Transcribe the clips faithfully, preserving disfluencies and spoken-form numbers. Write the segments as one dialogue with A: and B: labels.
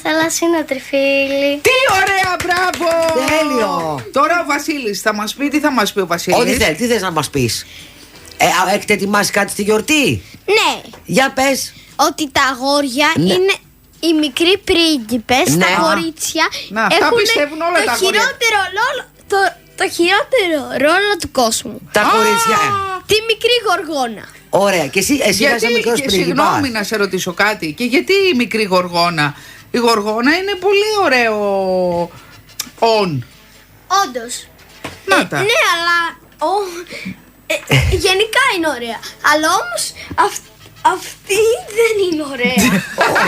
A: Θαλασσίνα τριφύλι.
B: Τι ωραία, μπράβο!
C: Τέλειο!
B: Τώρα ο Βασίλης θα μας πει, τι θα μας πει ο Βασίλης?
C: Ό,τι θέλει, τι θες να μας πεις? Ε, έχετε ετοιμάσει κάτι στη γιορτή?
A: Ναι.
C: Για πες.
A: Ότι τα αγόρια
C: Ναι.
A: είναι οι μικροί πρίγκιπες,
C: Ναι.
A: τα κορίτσια
B: Να, αυτά
A: έχουν
B: πιστεύουν όλα
A: το
B: τα αγόρια.
A: χειρότερο ρόλο, το, το χειρότερο ρόλο του κόσμου.
C: Τα
B: Α,
C: κορίτσια.
A: Τη μικρή γοργόνα.
C: Ωραία. Και εσύ, εσύ
B: Γιατί,
C: είσαι μικρός
B: και
C: πρίγκιπας.
B: συγγνώμη να σε ρωτήσω κάτι. Και γιατί η μικρή γοργόνα? Η γοργόνα είναι πολύ ωραίο όν.
A: Όντως.
B: Να τα.
A: Ναι, αλλά ο, ε, ε, γενικά είναι ωραία. Αλλά όμως αυ- αυτή δεν είναι ωραία.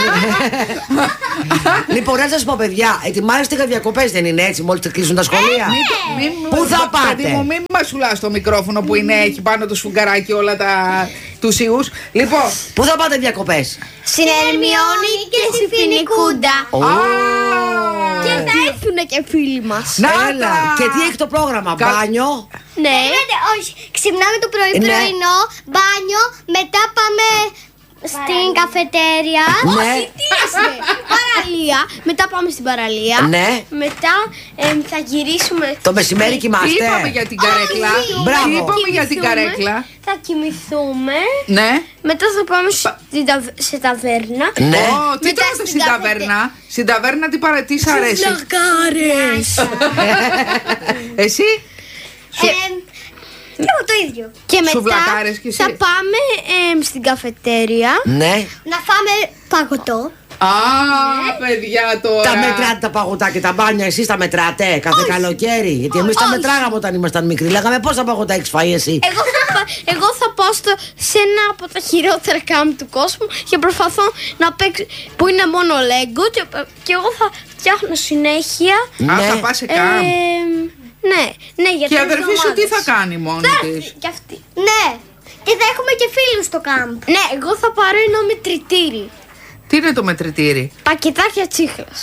C: Λοιπόν, να σας πω, παιδιά, ετοιμάζεστε για διακοπές, δεν είναι έτσι, μόλις κλείσουν τα σχολεία?
B: Μην-
C: Πού θα
B: πα-
C: πάτε?
B: Παιδί μου, μην μασουλάς το μικρόφωνο που είναι, έχει πάνω το σφουγγαράκι όλα τα, τους ιούς. Λοιπόν,
C: Πού θα πάτε διακοπές?
A: Στην Ερμιόνη και στη Φινικούντα. Και θα έρθουν και φίλοι μας.
B: να
C: Έλα.
B: τα.
C: Και τι έχει το πρόγραμμα?
B: Κα-
C: Μπάνιο?
A: Ναι. Όχι, ξυπνάμε το πρωί
C: Ναι.
A: πρωινό, μπάνιο, μετά πάμε στην καφετέρια.
C: Ναι.
A: Όχι, τι είσαι, παραλία. Μετά πάμε στην παραλία.
C: Ναι.
A: Μετά εμ, θα γυρίσουμε.
C: Το μεσημέρι
B: Τι
C: κοιμάστε?
B: είπαμε για την καρέκλα?
A: Όχι.
C: Μπράβο.
B: Τι είπαμε για την
A: Κοιμηθούμε,
B: καρέκλα?
A: Θα κοιμηθούμε.
B: Ναι.
A: Μετά θα πάμε στη ταβ- σε ταβέρνα.
C: Ναι.
B: Ω, τι
A: Μετά
B: τρώτε
A: στην
B: στην
A: καφετε-
B: ταβέρνα? Στην ταβέρνα τι παρα... τι σ' αρέσει?
A: Φλακάρες.
B: Εσύ?
A: Εμ, Και εγώ το ίδιο. Και μετά
B: Σουβλακάρες κι εσύ.
A: θα πάμε εμ, στην καφετέρια
C: Ναι.
A: να φάμε παγωτό.
B: Α, παιδιά τώρα.
C: Τα μετράτε τα παγωτά και τα μπάνια, εσείς τα μετράτε κάθε καλοκαίρι? Γιατί εμείς τα
A: Όχι.
C: μετράγαμε όταν ήμασταν μικροί. Λέγαμε πόσα παγωτά έχεις φάει εσύ?
A: Εγώ θα, πα- εγώ θα πάω στο, σε ένα από τα χειρότερα κάμπ του κόσμου και προσπαθώ να παίξω που είναι μόνο Lego και, και εγώ θα φτιάχνω συνέχεια.
B: Α,
C: Ναι.
B: θα πας σε κάμπ.
A: εμ, ναι, ναι, για
B: Και η
A: τρεις
B: αδερφή σου τι
A: εβδομάδες.
B: θα κάνει μόνη
A: Θα
B: της?
A: έρθει κι αυτή. Ναι. Και θα έχουμε και φίλους στο κάμπ. Ναι, εγώ θα πάρω ένα μετρητήρι.
B: Τι είναι το μετρητήρι?
A: Πακετάκια τσίχλας.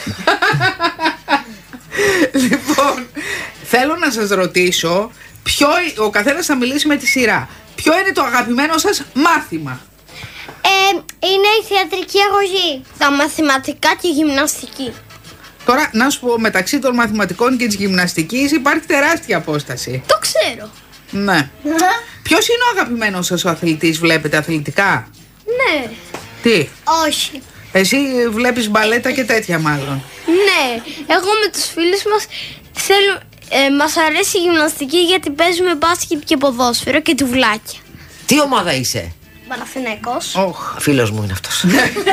B: Λοιπόν, θέλω να σας ρωτήσω, ποιο, ο καθένας θα μιλήσει με τη σειρά. Ποιο είναι το αγαπημένο σας μάθημα?
A: Ε, είναι η θεατρική αγωγή. Τα μαθηματικά και η γυμναστική.
B: Τώρα, να σου πω, μεταξύ των μαθηματικών και της γυμναστικής υπάρχει τεράστια απόσταση.
A: Το ξέρω.
B: Ναι. Ποιος είναι ο αγαπημένος σας ο αθλητής, βλέπετε αθλητικά?
A: Ναι.
B: Τι?
A: Όχι.
B: Εσύ βλέπεις μπαλέτα και τέτοια μάλλον.
A: Ναι. Εγώ με τους φίλους μας θέλω, ε, μας αρέσει η γυμναστική γιατί παίζουμε μπάσκετ και ποδόσφαιρο και τουβλάκια.
C: Τι ομάδα είσαι?
A: Παναθηναϊκός.
B: Όχ.
C: Φίλος μου είναι αυτός.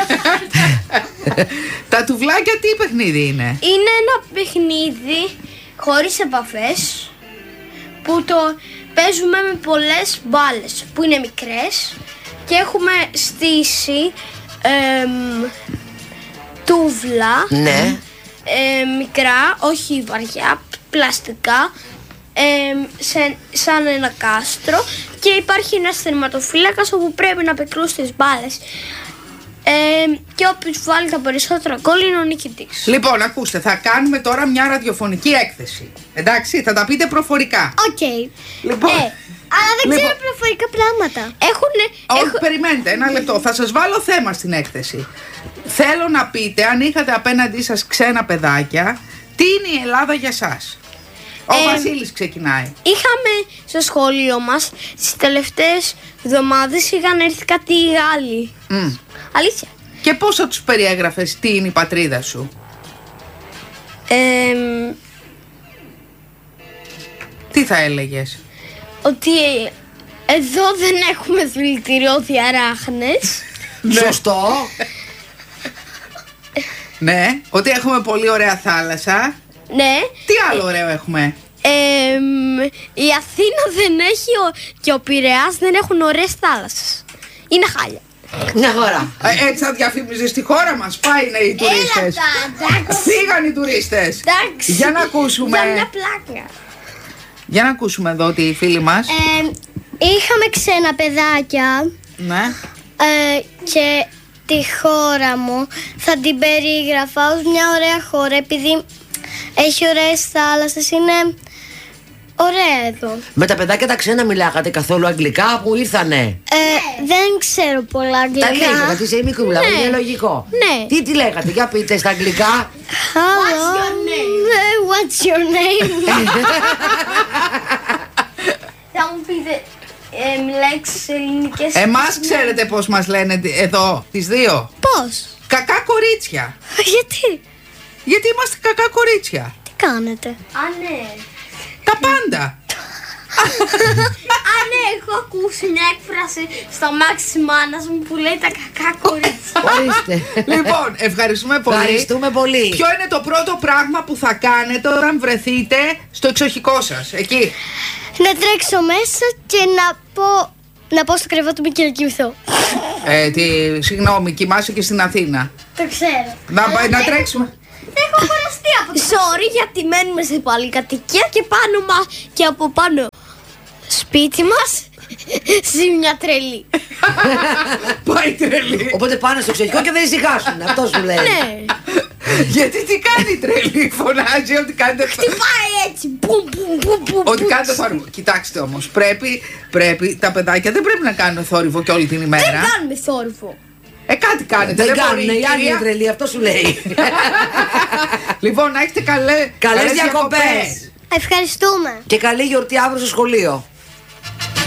B: Τα τουβλάκια τι παιχνίδι είναι?
A: Είναι ένα παιχνίδι χωρίς επαφές που το παίζουμε με πολλές μπάλες που είναι μικρές και έχουμε στήσει εμ, τούβλα
C: Ναι.
A: ε, μικρά, όχι βαριά, πλαστικά εμ, σε, σαν ένα κάστρο και υπάρχει ένας τερματοφύλακας όπου πρέπει να πετρούς τις μπάλες. Ε, και όποιος βάλει τα περισσότερα γκολ είναι ο νικητής.
B: Λοιπόν, ακούστε, θα κάνουμε τώρα μια ραδιοφωνική έκθεση. Εντάξει, θα τα πείτε προφορικά.
A: Οκ.
B: Λοιπόν,
A: Ε, αλλά δεν
B: λοιπόν,
A: ξέρω προφορικά πράγματα. Έχουνε.
B: όχι,
A: έχω-
B: περιμένετε ένα λεπτό. Θα σας βάλω θέμα στην έκθεση. Θέλω να πείτε, αν είχατε απέναντί σας ξένα παιδάκια, τι είναι η Ελλάδα για σας. Ο
A: Ε,
B: Βασίλης ξεκινάει.
A: Είχαμε στο σχολείο μας τις τελευταίες εβδομάδες είχαν έρθει κάτι Γάλλοι.
B: Μμ.
A: Αλήθεια.
B: Και πώς θα τους περιέγραφες τι είναι η πατρίδα σου?
A: Εμ,
B: Τι θα έλεγες?
A: ότι εδώ δεν έχουμε δηλητηριώδη αράχνες.
C: Σωστό.
B: Ναι, ότι έχουμε πολύ ωραία θάλασσα.
A: Ναι.
B: Τι άλλο ωραίο έχουμε?
A: Εμ, η Αθήνα δεν έχει ο- και ο Πειραιάς δεν έχουν ωραίες θάλασσες. Είναι χάλια.
C: Μια χαρά.
B: Ε, έτσι θα διαφήμιζες τη χώρα μας. Πάει είναι οι τουρίστες.
A: Έλα, εντάξει.
B: Φύγαν οι τουρίστες.
A: Εντάξει.
B: Για να ακούσουμε.
A: Για μια πλάκα.
B: Για να ακούσουμε εδώ τη φίλη μας.
A: Ε, είχαμε ξένα παιδάκια
B: Ναι.
A: ε, και τη χώρα μου θα την περίγραφα ως μια ωραία χώρα επειδή έχει ωραίες θάλασσες, είναι Ωραία εδώ.
C: Με τα παιδάκια τα ξένα μιλάγατε καθόλου αγγλικά που ήρθανε?
A: Ε, δεν ξέρω πολλά αγγλικά.
C: Τα λίγα, γιατί είσαι μικρούλα,
A: Ναι.
C: είναι λογικό.
A: Ναι.
C: Τι τι λέγατε, για πείτε στα αγγλικά.
A: What's your name? What's your name? Θα μου πείτε ε, λέξεις ελληνικές.
B: Εμάς ξέρετε πώς μας λένε εδώ, τις δύο?
A: Πώς?
B: Κακά κορίτσια.
A: Γιατί?
B: Γιατί είμαστε κακά κορίτσια.
A: Τι κάνετε? Α, ναι.
B: Τα πάντα.
A: Α, ναι, έχω ακούσει μια έκφραση στο αμάξι της μάνας μου που λέει τα κακά κορίτσια.
C: Ορίστε.
B: Λοιπόν, ευχαριστούμε πολύ.
C: Ευχαριστούμε πολύ.
B: Ποιο είναι το πρώτο πράγμα που θα κάνετε όταν βρεθείτε στο εξοχικό σας, εκεί?
A: Να τρέξω μέσα και να πω, να πω στο κρεβάτι μου και να κοιμηθώ.
B: Ε, τι, συγγνώμη, κοιμάσαι και στην Αθήνα.
A: Το ξέρω.
B: Να, να τρέξουμε.
A: Έχω κουραστεί από το... Sorry, γιατί μένουμε σε πολυκατοικία και πάνω μα και από πάνω σπίτι μας ζει μια τρελή.
B: Πάει τρελή.
C: Οπότε πάνε στο εξωτερικό και δεν ησυχάσουν. Αυτό σου λέει.
A: Ναι.
B: Γιατί τι κάνει η τρελή, φωνάζει ότι κάνετε.
A: Χτυπάει έτσι. Μπουμ, μπουμ, μπουμ, μπουμ.
B: Ότι κάνετε θόρυβο. Κοιτάξτε όμως, πρέπει, πρέπει, τα παιδάκια δεν πρέπει να κάνουν θόρυβο και όλη την ημέρα.
A: Δεν κάνουμε θόρυβο.
B: Ε, κάτι κάνετε.
C: Δεν κάνουν,
B: μπορεί,
C: η άλλη
B: κυρία.
C: είναι τρελή, αυτό σου λέει.
B: Λοιπόν, να έχετε καλέ,
C: Καλές διακοπές.
A: Ευχαριστούμε.
C: Και καλή γιορτή αύριο στο σχολείο.